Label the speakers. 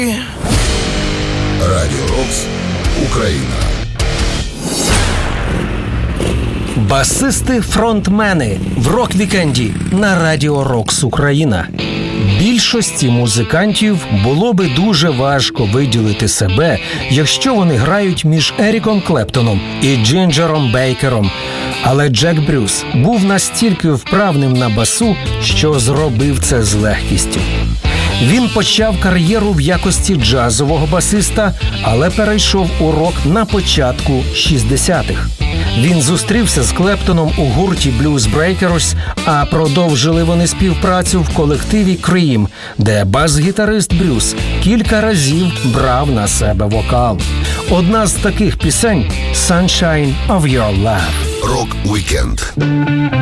Speaker 1: Радіо Рокс Україна.
Speaker 2: Басисти-фронтмени в рок-вікенді на Радіо Рокс Україна. Більшості музикантів було би дуже важко виділити себе, якщо вони грають між Еріком Клептоном і Джинджером Бейкером. Але Джек Брюс був настільки вправним на басу, що зробив це з легкістю. Він почав кар'єру в якості джазового басиста, але перейшов у рок на початку 60-х. Він зустрівся з Клептоном у гурті Blues Breakers, а продовжили вони співпрацю в колективі Cream, де бас-гітарист Брюс кілька разів брав на себе вокал. Одна з таких пісень – «Sunshine of Your Love».
Speaker 1: Рок-вікенд.